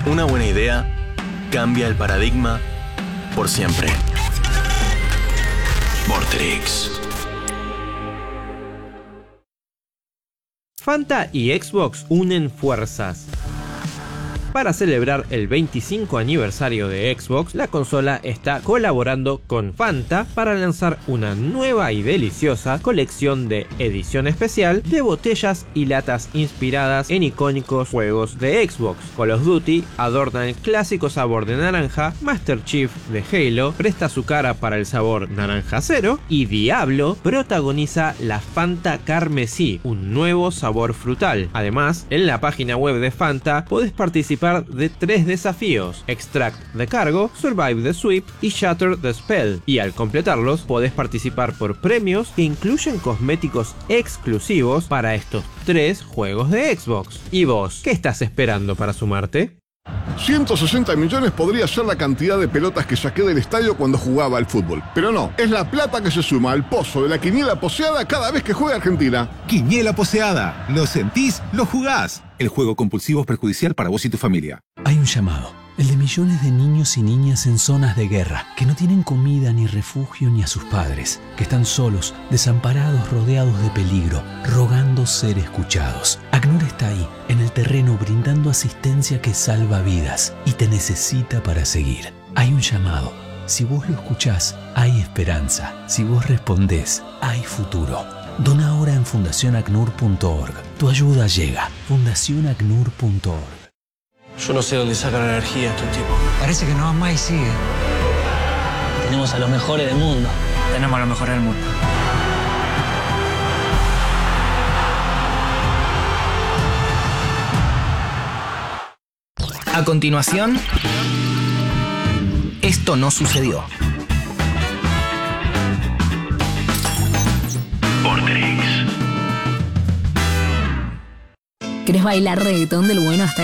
Una buena idea cambia el paradigma por siempre. Vorterix. Fanta y Xbox unen fuerzas. Para celebrar el 25 aniversario de Xbox, la consola está colaborando con Fanta para lanzar una nueva y deliciosa colección de edición especial de botellas y latas inspiradas en icónicos juegos de Xbox. Call of Duty adorna el clásico sabor de naranja, Master Chief de Halo presta su cara para el sabor naranja cero y Diablo protagoniza la Fanta Carmesí, un nuevo sabor frutal. Además, en la página web de Fanta podés participar de 3 desafíos: Extract the Cargo, Survive the Sweep y Shatter the Spell, y al completarlos podés participar por premios que incluyen cosméticos exclusivos para estos 3 juegos de Xbox. ¿Y vos, qué estás esperando para sumarte? 160 millones podría ser la cantidad de pelotas que saqué del estadio cuando jugaba al fútbol. Pero no, es la plata que se suma al pozo de la quiniela poseada cada vez que juega Argentina. Quiniela poseada. ¿Lo sentís? ¿Lo jugás? El juego compulsivo es perjudicial para vos y tu familia. Hay un llamado. El de millones de niños y niñas en zonas de guerra, que no tienen comida ni refugio ni a sus padres, que están solos, desamparados, rodeados de peligro, rogando ser escuchados. ACNUR está ahí, en el terreno, brindando asistencia que salva vidas y te necesita para seguir. Hay un llamado. Si vos lo escuchás, hay esperanza. Si vos respondés, hay futuro. Dona ahora en fundacionacnur.org. Tu ayuda llega. fundacionacnur.org. Yo no sé dónde sacan la energía estos tipos. Parece que no va más y sigue. Tenemos a los mejores del mundo. Tenemos a los mejores del mundo. A continuación, esto no sucedió. Vorterix. ¿Querés bailar reggaetón del bueno hasta